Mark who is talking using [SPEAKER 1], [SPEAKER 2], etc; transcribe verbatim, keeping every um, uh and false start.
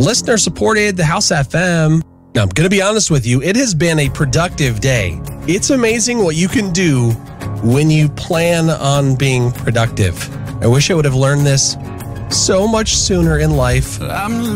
[SPEAKER 1] listener supported the House F M. Now, I'm going to be honest with you, it has been a productive day. It's amazing what you can do when you plan on being productive. I wish I would have learned this so much sooner in life. I'm